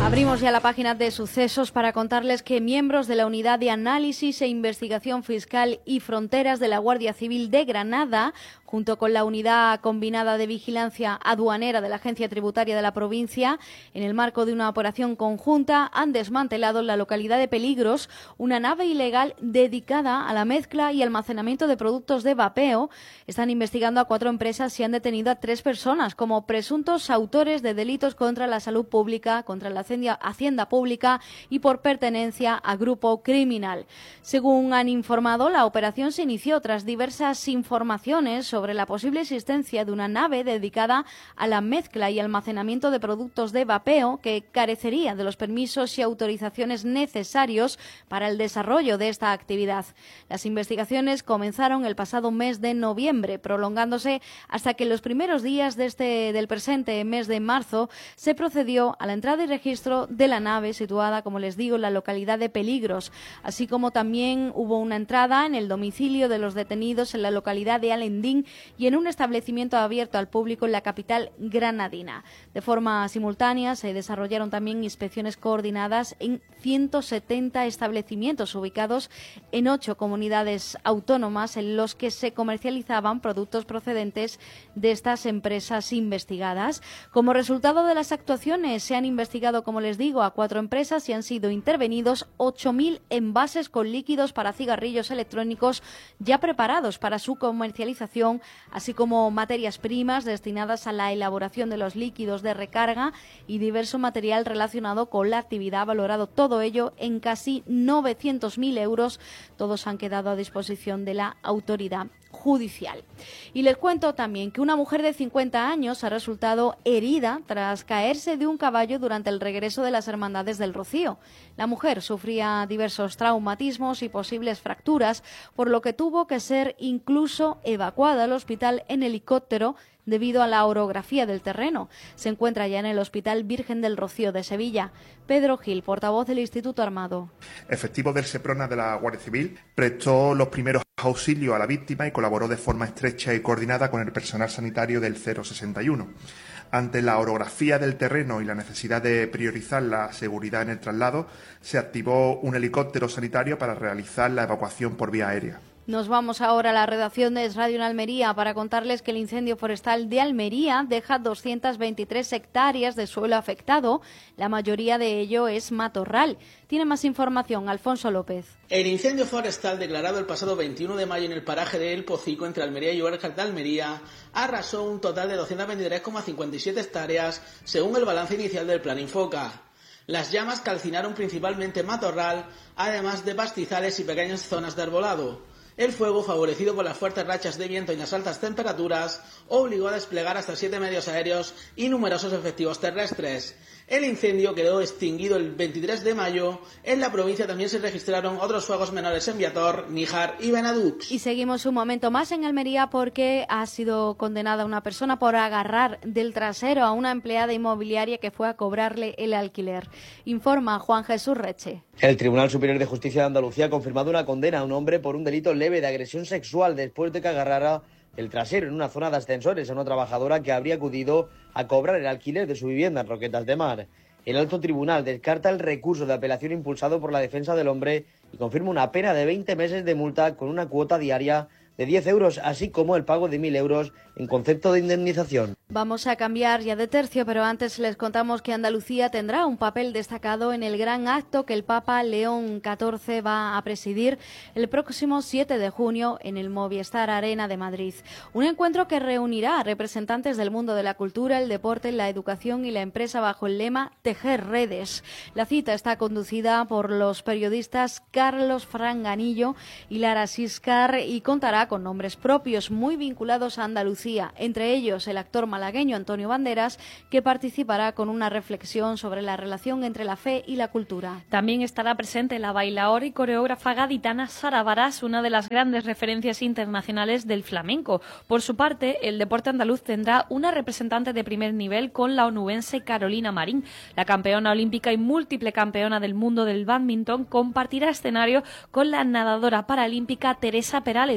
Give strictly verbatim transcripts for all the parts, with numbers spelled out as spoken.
Abrimos ya la página de sucesos para contarles que miembros de la Unidad de Análisis e Investigación Fiscal y Fronteras de la Guardia Civil de Granada, junto con la Unidad Combinada de Vigilancia Aduanera de la Agencia Tributaria de la provincia, en el marco de una operación conjunta, han desmantelado en la localidad de Peligros una nave ilegal dedicada a la mezcla y almacenamiento de productos de vapeo. Están investigando a cuatro empresas y han detenido a tres personas como presuntos autores de delitos contra la salud pública, contra la Hacienda Pública y por pertenencia a grupo criminal. Según han informado, la operación se inició tras diversas informaciones sobre la posible existencia de una nave dedicada a la mezcla y almacenamiento de productos de vapeo que carecería de los permisos y autorizaciones necesarios para el desarrollo de esta actividad. Las investigaciones comenzaron el pasado mes de noviembre, prolongándose hasta que en los primeros días de este, del presente mes de marzo se procedió a la entrada y registro de la nave situada, como les digo, en la localidad de Peligros, así como también hubo una entrada en el domicilio de los detenidos en la localidad de Alendín y en un establecimiento abierto al público en la capital granadina. De forma simultánea se desarrollaron también inspecciones coordinadas en ciento setenta establecimientos ubicados en ocho comunidades autónomas en los que se comercializaban productos procedentes de estas empresas investigadas. Como resultado de las actuaciones se han investigado, como les digo, a cuatro empresas y han sido intervenidos ocho mil envases con líquidos para cigarrillos electrónicos ya preparados para su comercialización, así como materias primas destinadas a la elaboración de los líquidos de recarga y diverso material relacionado con la actividad, valorado todo ello en casi novecientos mil euros. Todos han quedado a disposición de la autoridad judicial. Y les cuento también que una mujer de cincuenta años ha resultado herida tras caerse de un caballo durante el regreso de las Hermandades del Rocío. La mujer sufría diversos traumatismos y posibles fracturas, por lo que tuvo que ser incluso evacuada al hospital en helicóptero debido a la orografía del terreno. Se encuentra ya en el Hospital Virgen del Rocío de Sevilla. Pedro Gil, portavoz del Instituto Armado. Efectivo del Seprona de la Guardia Civil, prestó los primeros auxilios a la víctima y colaboró de forma estrecha y coordinada con el personal sanitario del cero sesenta y uno. Ante la orografía del terreno y la necesidad de priorizar la seguridad en el traslado, se activó un helicóptero sanitario para realizar la evacuación por vía aérea. Nos vamos ahora a la redacción de Es Radio en Almería para contarles que el incendio forestal de Almería deja doscientas veintitrés hectáreas de suelo afectado. La mayoría de ello es matorral. Tiene más información Alfonso López. El incendio forestal declarado el pasado veintiuno de mayo en el paraje de El Pocico, entre Almería y Huércal de Almería, arrasó un total de doscientas veintitrés coma cincuenta y siete hectáreas, según el balance inicial del Plan Infoca. Las llamas calcinaron principalmente matorral, además de pastizales y pequeñas zonas de arbolado. El fuego, favorecido por las fuertes rachas de viento y las altas temperaturas, obligó a desplegar hasta siete medios aéreos y numerosos efectivos terrestres. El incendio quedó extinguido el veintitrés de mayo. En la provincia también se registraron otros fuegos menores en Viator, Níjar y Benadux. Y seguimos un momento más en Almería porque ha sido condenada una persona por agarrar del trasero a una empleada inmobiliaria que fue a cobrarle el alquiler. Informa Juan Jesús Reche. El Tribunal Superior de Justicia de Andalucía ha confirmado una condena a un hombre por un delito leve de agresión sexual después de que agarrara el trasero en una zona de ascensores a una trabajadora que habría acudido a cobrar el alquiler de su vivienda en Roquetas de Mar. El alto tribunal descarta el recurso de apelación impulsado por la defensa del hombre y confirma una pena de veinte meses de multa con una cuota diaria de diez euros, así como el pago de mil euros en concepto de indemnización. Vamos a cambiar ya de tercio, pero antes les contamos que Andalucía tendrá un papel destacado en el gran acto que el Papa León catorce va a presidir el próximo siete de junio en el Movistar Arena de Madrid. Un encuentro que reunirá a representantes del mundo de la cultura, el deporte, la educación y la empresa bajo el lema Tejer Redes. La cita está conducida por los periodistas Carlos Franganillo y Lara Siscar y contará con nombres propios muy vinculados a Andalucía, entre ellos el actor malagueño Antonio Banderas, que participará con una reflexión sobre la relación entre la fe y la cultura. También estará presente la bailaora y coreógrafa gaditana Sara Barás, una de las grandes referencias internacionales del flamenco. Por su parte, el deporte andaluz tendrá una representante de primer nivel con la onubense Carolina Marín. La campeona olímpica y múltiple campeona del mundo del bádminton compartirá escenario con la nadadora paralímpica Teresa Perales para hablar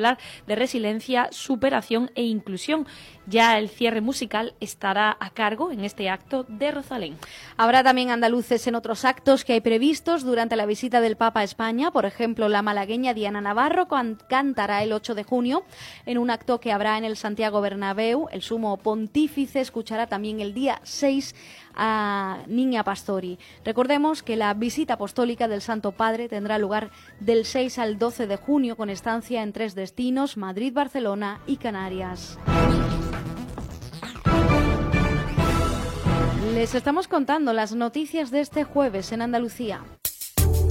hablar de resiliencia, superación e inclusión. Ya el cierre musical estará a cargo en este acto de Rosalén. Habrá también andaluces en otros actos que hay previstos durante la visita del Papa a España. Por ejemplo, la malagueña Diana Navarro cantará el ocho de junio en un acto que habrá en el Santiago Bernabéu. El sumo pontífice escuchará también el día seis a Niña Pastori. Recordemos que la visita apostólica del Santo Padre tendrá lugar del seis al doce de junio con estancia en tres destinos: Madrid, Barcelona y Canarias. Les estamos contando las noticias de este jueves en Andalucía.